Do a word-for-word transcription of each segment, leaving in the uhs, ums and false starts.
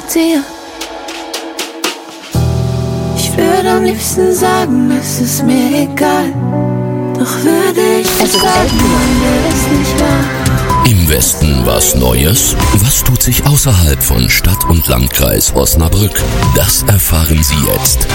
dir. Ich würde am liebsten sagen, es ist mir egal. Doch würde ich es sagen, wäre es nicht wahr. Im Westen was Neues? Was tut sich außerhalb von Stadt und Landkreis Osnabrück? Das erfahren Sie jetzt.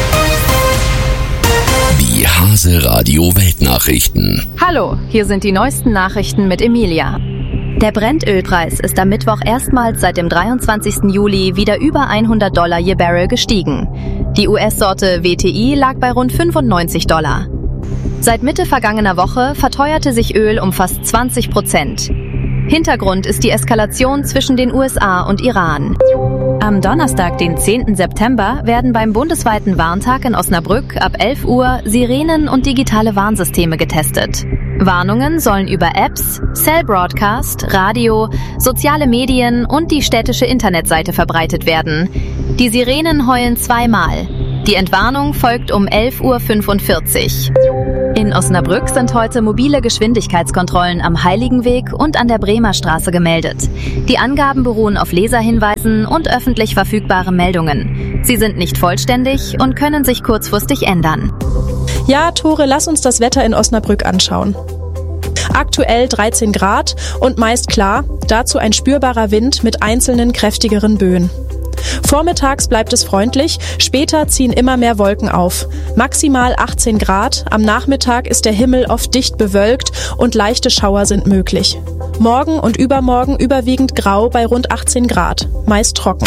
Die Hase Radio Weltnachrichten. Hallo, hier sind die neuesten Nachrichten mit Emilia. Der Brentölpreis ist am Mittwoch erstmals seit dem dreiundzwanzigsten Juli wieder über hundert Dollar je Barrel gestiegen. Die U S-Sorte W T I lag bei rund fünfundneunzig Dollar. Seit Mitte vergangener Woche verteuerte sich Öl um fast zwanzig Prozent. Hintergrund ist die Eskalation zwischen den U S A und Iran. Am Donnerstag, den zehnten September, werden beim bundesweiten Warntag in Osnabrück ab elf Uhr Sirenen und digitale Warnsysteme getestet. Warnungen sollen über Apps, Cell Broadcast, Radio, soziale Medien und die städtische Internetseite verbreitet werden. Die Sirenen heulen zweimal. Die Entwarnung folgt um elf Uhr fünfundvierzig. In Osnabrück sind heute mobile Geschwindigkeitskontrollen am Heiligenweg und an der Bremer Straße gemeldet. Die Angaben beruhen auf Leserhinweisen und öffentlich verfügbaren Meldungen. Sie sind nicht vollständig und können sich kurzfristig ändern. Ja, Tore, lass uns das Wetter in Osnabrück anschauen. Aktuell dreizehn Grad und meist klar, dazu ein spürbarer Wind mit einzelnen kräftigeren Böen. Vormittags bleibt es freundlich, später ziehen immer mehr Wolken auf. Maximal achtzehn Grad, am Nachmittag ist der Himmel oft dicht bewölkt und leichte Schauer sind möglich. Morgen und übermorgen überwiegend grau bei rund achtzehn Grad, meist trocken.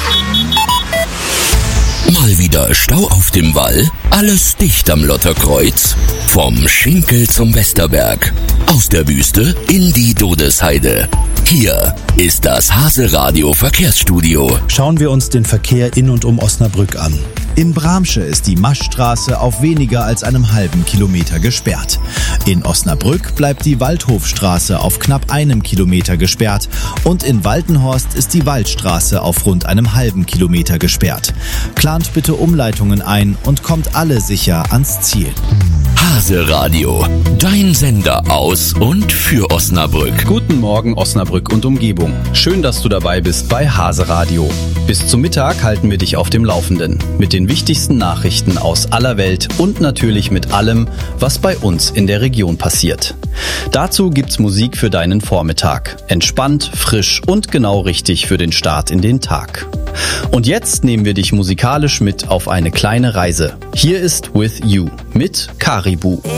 Mal wieder Stau auf dem Wall? Alles dicht am Lotterkreuz. Vom Schinkel zum Westerberg. Aus der Wüste in die Dodesheide. Hier ist das Hase Radio Verkehrsstudio. Schauen wir uns den Verkehr in und um Osnabrück an. In Bramsche ist die Maschstraße auf weniger als einem halben Kilometer gesperrt. In Osnabrück bleibt die Waldhofstraße auf knapp einem Kilometer gesperrt und in Waltenhorst ist die Waldstraße auf rund einem halben Kilometer gesperrt. Plant bitte Umleitungen ein und kommt alle sicher ans Ziel. Hase Radio, dein Sender aus und für Osnabrück. Guten Morgen Osnabrück und Umgebung. Schön, dass du dabei bist bei Hase Radio. Bis zum Mittag halten wir dich auf dem Laufenden mit den wichtigsten Nachrichten aus aller Welt und natürlich mit allem, was bei uns in der Region passiert. Dazu gibt's Musik für deinen Vormittag. Entspannt, frisch und genau richtig für den Start in den Tag. Und jetzt nehmen wir dich musikalisch mit auf eine kleine Reise. Hier ist With You mit Caribou.